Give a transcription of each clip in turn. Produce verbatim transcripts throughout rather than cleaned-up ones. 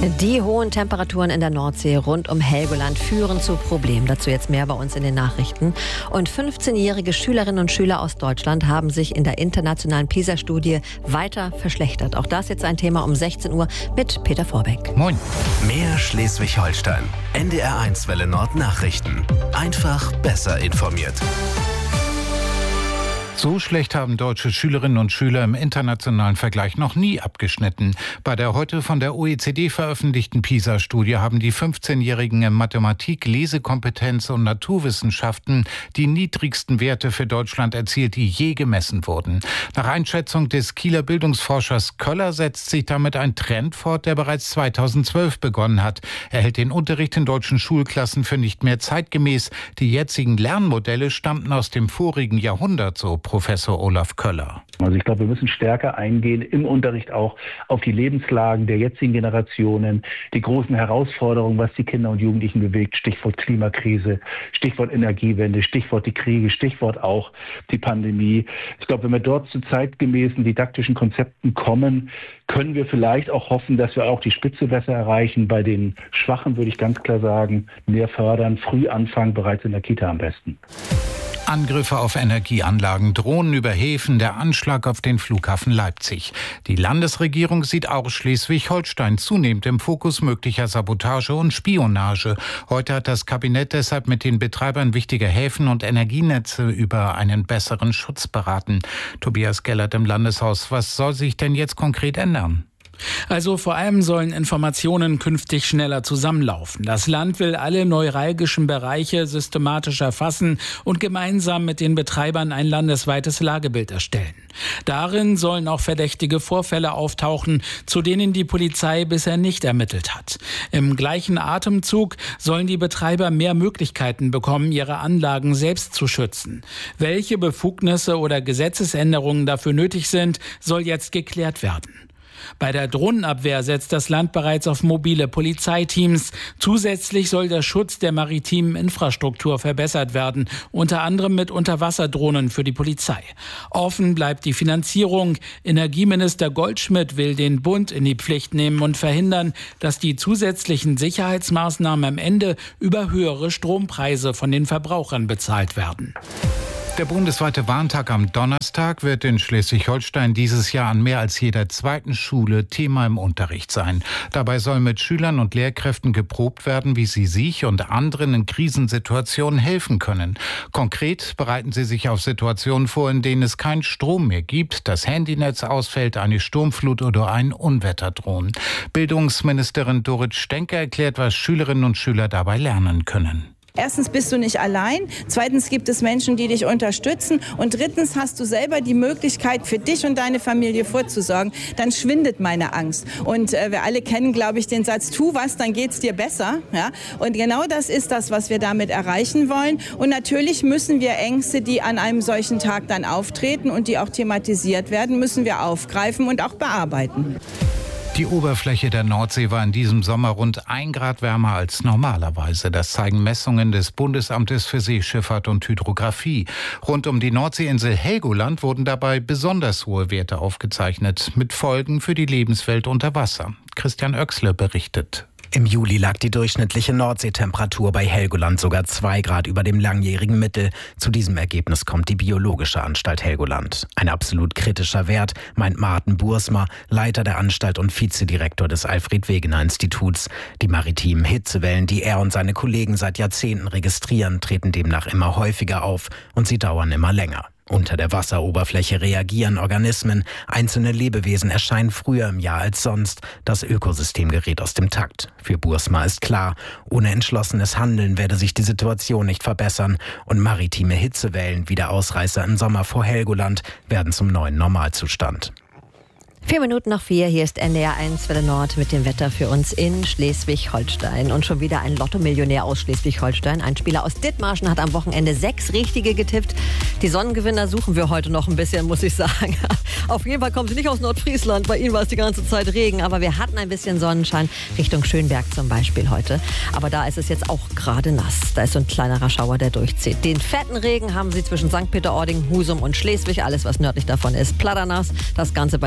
Die hohen Temperaturen in der Nordsee rund um Helgoland führen zu Problemen. Dazu jetzt mehr bei uns in den Nachrichten. Und fünfzehnjährige Schülerinnen und Schüler aus Deutschland haben sich in der internationalen PISA-Studie weiter verschlechtert. Auch das jetzt ein Thema um sechzehn Uhr mit Peter Vorbeck. Moin. Mehr Schleswig-Holstein. N D R eins Welle Nord Nachrichten. Einfach besser informiert. So schlecht haben deutsche Schülerinnen und Schüler im internationalen Vergleich noch nie abgeschnitten. Bei der heute von der O E C D veröffentlichten PISA-Studie haben die fünfzehnjährigen in Mathematik, Lesekompetenz und Naturwissenschaften die niedrigsten Werte für Deutschland erzielt, die je gemessen wurden. Nach Einschätzung des Kieler Bildungsforschers Köller setzt sich damit ein Trend fort, der bereits zweitausendzwölf begonnen hat. Er hält den Unterricht in deutschen Schulklassen für nicht mehr zeitgemäß. Die jetzigen Lernmodelle stammten aus dem vorigen Jahrhundert, so Professor Olaf Köller. Also ich glaube, wir müssen stärker eingehen im Unterricht auch auf die Lebenslagen der jetzigen Generationen, die großen Herausforderungen, was die Kinder und Jugendlichen bewegt, Stichwort Klimakrise, Stichwort Energiewende, Stichwort die Kriege, Stichwort auch die Pandemie. Ich glaube, wenn wir dort zu zeitgemäßen didaktischen Konzepten kommen, können wir vielleicht auch hoffen, dass wir auch die Spitze besser erreichen. Bei den Schwachen würde ich ganz klar sagen, mehr fördern, früh anfangen, bereits in der Kita am besten. Angriffe auf Energieanlagen, Drohnen über Häfen, der Anschlag auf den Flughafen Leipzig. Die Landesregierung sieht auch Schleswig-Holstein zunehmend im Fokus möglicher Sabotage und Spionage. Heute hat das Kabinett deshalb mit den Betreibern wichtiger Häfen und Energienetze über einen besseren Schutz beraten. Tobias Gellert im Landeshaus. Was soll sich denn jetzt konkret ändern? Also vor allem sollen Informationen künftig schneller zusammenlaufen. Das Land will alle neuralgischen Bereiche systematisch erfassen und gemeinsam mit den Betreibern ein landesweites Lagebild erstellen. Darin sollen auch verdächtige Vorfälle auftauchen, zu denen die Polizei bisher nicht ermittelt hat. Im gleichen Atemzug sollen die Betreiber mehr Möglichkeiten bekommen, ihre Anlagen selbst zu schützen. Welche Befugnisse oder Gesetzesänderungen dafür nötig sind, soll jetzt geklärt werden. Bei der Drohnenabwehr setzt das Land bereits auf mobile Polizeiteams. Zusätzlich soll der Schutz der maritimen Infrastruktur verbessert werden, unter anderem mit Unterwasserdrohnen für die Polizei. Offen bleibt die Finanzierung. Energieminister Goldschmidt will den Bund in die Pflicht nehmen und verhindern, dass die zusätzlichen Sicherheitsmaßnahmen am Ende über höhere Strompreise von den Verbrauchern bezahlt werden. Der bundesweite Warntag am Donnerstag wird in Schleswig-Holstein dieses Jahr an mehr als jeder zweiten Schule Thema im Unterricht sein. Dabei soll mit Schülern und Lehrkräften geprobt werden, wie sie sich und anderen in Krisensituationen helfen können. Konkret bereiten sie sich auf Situationen vor, in denen es keinen Strom mehr gibt, das Handynetz ausfällt, eine Sturmflut oder ein Unwetter drohen. Bildungsministerin Dorit Stenke erklärt, was Schülerinnen und Schüler dabei lernen können. Erstens bist du nicht allein, zweitens gibt es Menschen, die dich unterstützen und drittens hast du selber die Möglichkeit, für dich und deine Familie vorzusorgen. Dann schwindet meine Angst. Und äh, wir alle kennen, glaube ich, den Satz, tu was, dann geht's dir besser. Ja? Und genau das ist das, was wir damit erreichen wollen. Und natürlich müssen wir Ängste, die an einem solchen Tag dann auftreten und die auch thematisiert werden, müssen wir aufgreifen und auch bearbeiten. Die Oberfläche der Nordsee war in diesem Sommer rund ein Grad wärmer als normalerweise. Das zeigen Messungen des Bundesamtes für Seeschifffahrt und Hydrographie. Rund um die Nordseeinsel Helgoland wurden dabei besonders hohe Werte aufgezeichnet, mit Folgen für die Lebenswelt unter Wasser. Christian Oechsle berichtet. Im Juli lag die durchschnittliche Nordseetemperatur bei Helgoland sogar zwei Grad über dem langjährigen Mittel. Zu diesem Ergebnis kommt die Biologische Anstalt Helgoland. Ein absolut kritischer Wert, meint Martin Bursma, Leiter der Anstalt und Vizedirektor des Alfred-Wegener-Instituts. Die maritimen Hitzewellen, die er und seine Kollegen seit Jahrzehnten registrieren, treten demnach immer häufiger auf und sie dauern immer länger. Unter der Wasseroberfläche reagieren Organismen, einzelne Lebewesen erscheinen früher im Jahr als sonst. Das Ökosystem gerät aus dem Takt. Für Bursma ist klar, ohne entschlossenes Handeln werde sich die Situation nicht verbessern und maritime Hitzewellen wie der Ausreißer im Sommer vor Helgoland werden zum neuen Normalzustand. Vier Minuten nach vier, hier ist N D R eins Welle Nord mit dem Wetter für uns in Schleswig-Holstein. Und schon wieder ein Lotto-Millionär aus Schleswig-Holstein. Ein Spieler aus Dithmarschen hat am Wochenende sechs Richtige getippt. Die Sonnengewinner suchen wir heute noch ein bisschen, muss ich sagen. Auf jeden Fall kommen sie nicht aus Nordfriesland. Bei ihnen war es die ganze Zeit Regen. Aber wir hatten ein bisschen Sonnenschein Richtung Schönberg zum Beispiel heute. Aber da ist es jetzt auch gerade nass. Da ist so ein kleinerer Schauer, der durchzieht. Den fetten Regen haben sie zwischen Sankt Peter-Ording, Husum und Schleswig. Alles, was nördlich davon ist, platternass. Das Ganze bei sechzehn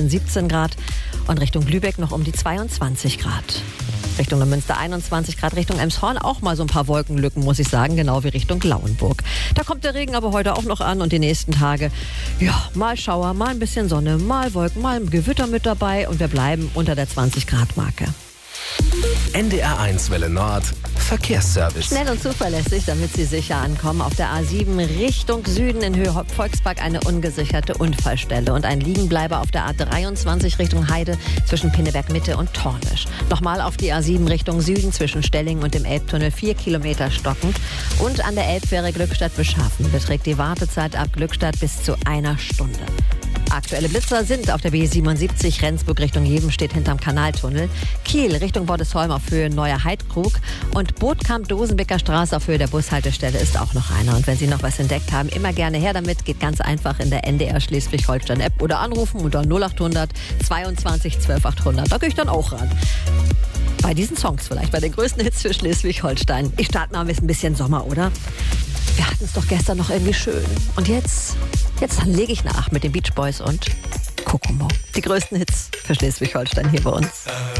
München siebzehn Grad und Richtung Lübeck noch um die zweiundzwanzig Grad. Richtung Münster einundzwanzig Grad, Richtung Elmshorn auch mal so ein paar Wolkenlücken, muss ich sagen, genau wie Richtung Lauenburg. Da kommt der Regen aber heute auch noch an und die nächsten Tage, ja, mal Schauer, mal ein bisschen Sonne, mal Wolken, mal ein Gewitter mit dabei und wir bleiben unter der zwanzig Grad Marke. N D R eins Welle Nord, Verkehrsservice. Schnell und zuverlässig, damit Sie sicher ankommen. Auf der A sieben Richtung Süden in Höhe Volkspark eine ungesicherte Unfallstelle und ein Liegenbleiber auf der A dreiundzwanzig Richtung Heide zwischen Pinneberg Mitte und Tornisch. Nochmal auf die A sieben Richtung Süden zwischen Stellingen und dem Elbtunnel vier Kilometer stockend und an der Elbfähre Glückstadt-Beschaffen beträgt die Wartezeit ab Glückstadt bis zu einer Stunde. Aktuelle Blitzer sind auf der B siebenundsiebzig Rendsburg Richtung Jebenstedt hinterm Kanaltunnel, Kiel Richtung Bordesholm auf Höhe Neuer Heidkrug und Bootkamp-Dosenbecker Straße auf Höhe der Bushaltestelle ist auch noch einer. Und wenn Sie noch was entdeckt haben, immer gerne her damit. Geht ganz einfach in der N D R Schleswig-Holstein-App oder anrufen unter null achthundert zweiundzwanzig zwölf achthundert. Da gehe ich dann auch ran. Bei diesen Songs vielleicht, bei den größten Hits für Schleswig-Holstein. Ich starte mal mit ein bisschen Sommer, oder? Wir hatten es doch gestern noch irgendwie schön. Und jetzt, jetzt lege ich nach mit den Beach Boys und Kokomo. Die größten Hits für Schleswig-Holstein hier bei uns.